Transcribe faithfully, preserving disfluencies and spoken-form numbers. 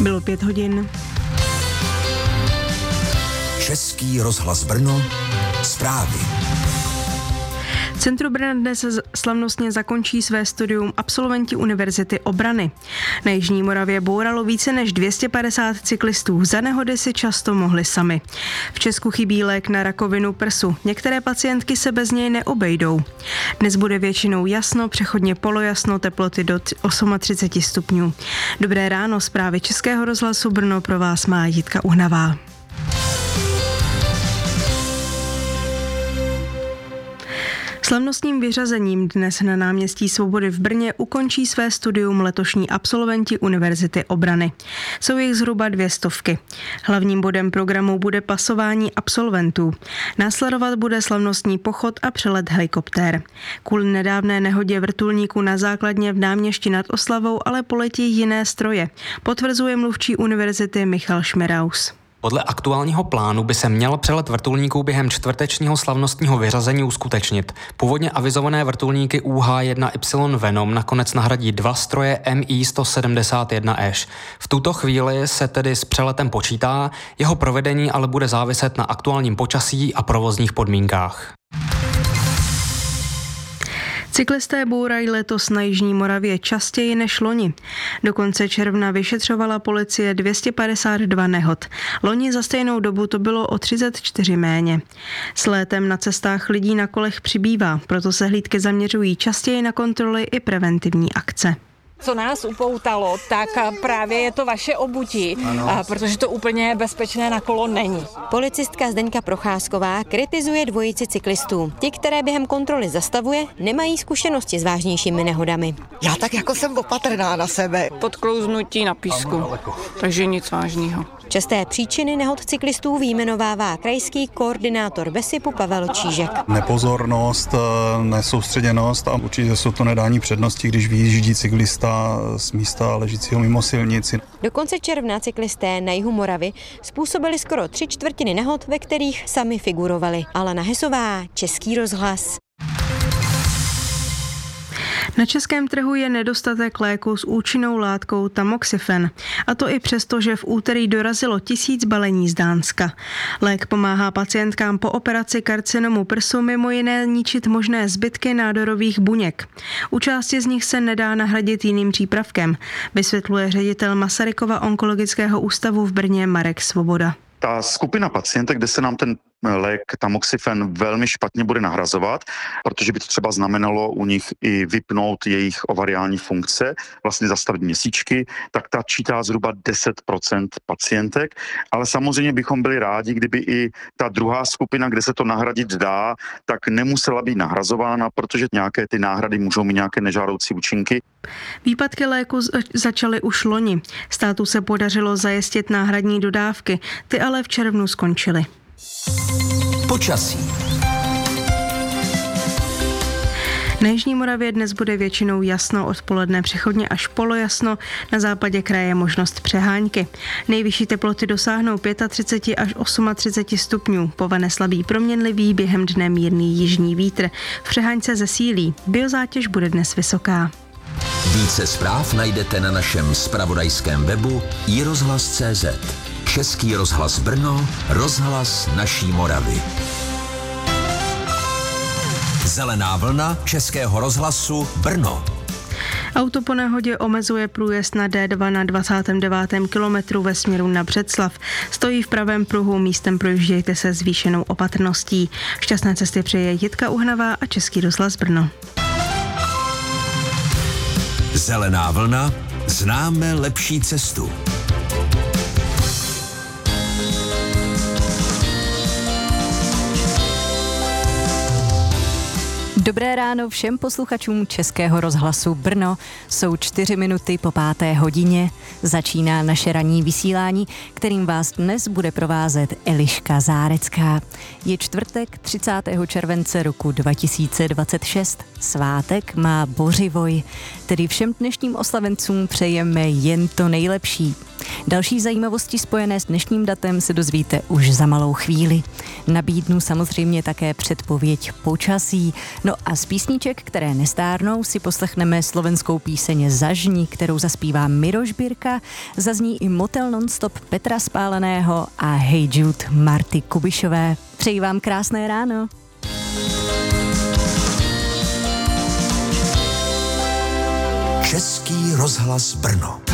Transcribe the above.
Bylo pět hodin. Český rozhlas Brno, zprávy. V centru Brna dnes slavnostně zakončí své studium absolventi Univerzity obrany. Na Jižní Moravě bouralo více než dvě stě padesát cyklistů. Za nehody si často mohli sami. V Česku chybí lék na rakovinu prsu. Některé pacientky se bez něj neobejdou. Dnes bude většinou jasno, přechodně polojasno, teploty do třicet osm stupňů. Dobré ráno, zprávy Českého rozhlasu Brno pro vás má Jitka Uhnavá. Slavnostním vyřazením dnes na náměstí Svobody v Brně ukončí své studium letošní absolventi Univerzity obrany. Jsou jich zhruba dvě stovky. Hlavním bodem programu bude pasování absolventů. Následovat bude slavnostní pochod a přelet helikoptér. Kvůli nedávné nehodě vrtulníku na základně v Náměšti nad Oslavou ale poletí jiné stroje, potvrzuje mluvčí univerzity Michal Šmeraus. Podle aktuálního plánu by se měl přelet vrtulníků během čtvrtečního slavnostního vyřazení uskutečnit. Původně avizované vrtulníky U H jedna Y Venom nakonec nahradí dva stroje M I sto sedmdesát jedna Ash. V tuto chvíli se tedy s přeletem počítá, jeho provedení ale bude záviset na aktuálním počasí a provozních podmínkách. Cyklisté bourají letos na Jižní Moravě častěji než loni. Do konce června vyšetřovala policie dvě stě padesát dva nehod. Loni za stejnou dobu to bylo o třicet čtyři méně. S létem na cestách lidí na kolech přibývá, proto se hlídky zaměřují častěji na kontroly i preventivní akce. Co nás upoutalo, tak právě je to vaše obutí, protože to úplně bezpečné na kolo není. Policistka Zdeňka Procházková kritizuje dvojici cyklistů. Ti, které během kontroly zastavuje, nemají zkušenosti s vážnějšími nehodami. Já tak jako jsem opatrná na sebe. Podklouznutí na písku, takže nic vážného. Časté příčiny nehod cyklistů vyjmenovává krajský koordinátor Besipu Pavel Čížek. Nepozornost, nesoustředěnost a určitě jsou to nedání přednosti, když vyjíždí cyklista z místa ležícího mimo silnici. Do konce června cyklisté na jihu Moravy způsobili skoro tři čtvrtiny nehod, ve kterých sami figurovali. Alena Hesová, Český rozhlas. Na českém trhu je nedostatek léku s účinnou látkou tamoxifen. A to i přesto, že v úterý dorazilo tisíc balení z Dánska. Lék pomáhá pacientkám po operaci karcinomu prsu mimo jiné ničit možné zbytky nádorových buněk. U části z nich se nedá nahradit jiným přípravkem, vysvětluje ředitel Masarykova onkologického ústavu v Brně Marek Svoboda. Ta skupina pacientek, kde se nám ten lék tamoxifen velmi špatně bude nahrazovat, protože by to třeba znamenalo u nich i vypnout jejich ovariální funkce, vlastně zastavit měsíčky, tak ta čítá zhruba deset procent pacientek, ale samozřejmě bychom byli rádi, kdyby i ta druhá skupina, kde se to nahradit dá, tak nemusela být nahrazována, protože nějaké ty náhrady můžou mít nějaké nežádoucí účinky. Výpadky léku začaly už loni. Státu se podařilo zajistit náhradní dodávky, ty ale v červnu skončily. Počasí. Na Jižní Moravě dnes bude většinou jasno, odpoledne přechodně až polojasno, na západě kraje možnost přehánky. Nejvyšší teploty dosáhnou třicet pět až třicet osm stupňů, povane slabý proměnlivý, během dne mírný jižní vítr. V přehánce zesílí, biozátěž bude dnes vysoká. Více zpráv najdete na našem zpravodajském webu i rozhlas tečka cé zet. Český rozhlas Brno, rozhlas naší Moravy. Zelená vlna Českého rozhlasu Brno. Auto po nehodě omezuje průjezd na D dva na dvacátém devátém kilometru ve směru na Břeclav. Stojí v pravém pruhu, místem projíždějte se zvýšenou opatrností. Šťastné cesty přeje Jitka Uhnavá a Český rozhlas Brno. Zelená vlna, známe lepší cestu. Dobré ráno všem posluchačům Českého rozhlasu Brno. Jsou čtyři minuty po páté hodině. Začíná naše ranní vysílání, kterým vás dnes bude provázet Eliška Zárecká. Je čtvrtek třicátého července roku dva tisíce dvacet šest. Svátek má Bořivoj. Tedy všem dnešním oslavencům přejeme jen to nejlepší. Další zajímavosti spojené s dnešním datem se dozvíte už za malou chvíli. Nabídnu samozřejmě také předpověď počasí. No a z písniček, které nestárnou, si poslechneme slovenskou píseň Zažni, kterou zaspívá Miroš Birka, zazní i Motel Nonstop Petra Spáleného a Hey Jude Marty Kubišové. Přeji vám krásné ráno. Český rozhlas Brno.